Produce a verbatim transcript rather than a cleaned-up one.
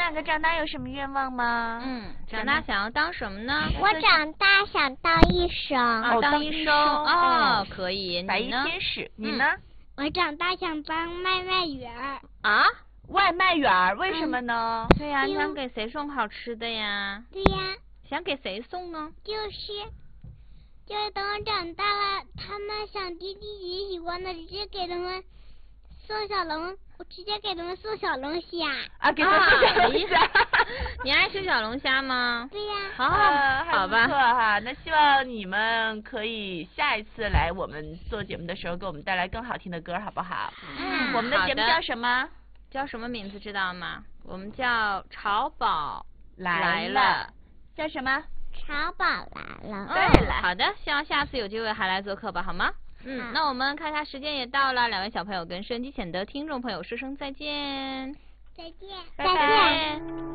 两个长大有什么愿望吗？ 嗯，长大想要当什么呢？ 我长大想当医生。 啊， 哦、 当医生哦，可以。 白衣你呢？ 天使，你呢？ 我长大想当卖卖员。 啊？ 外卖员，为什么呢？ 嗯、对呀、啊，你想给谁送好吃的呀？ 对呀。 想给谁送呢？ 就是，就是等我长大了，他们想滴自己喜欢的，直接给他们送小龙，我直接给他们送小龙虾。 啊，给他们送小龙虾。 啊、你爱吃小龙虾吗？ 对呀。 好， 呃、 好吧。 还不错哈，那希望你们可以下一次来我们做节目的时候，给我们带来更好听的歌，好不好？ 嗯， 我们的节目叫什么？ 叫什么名字知道吗？我们叫潮宝来了。 叫什么？ 潮宝来了。 对了， 好的，希望下次有机会还来做客吧，好吗？嗯，那我们看看时间也到了，两位小朋友跟收音机前的听众朋友说声再见。 再见。 拜拜。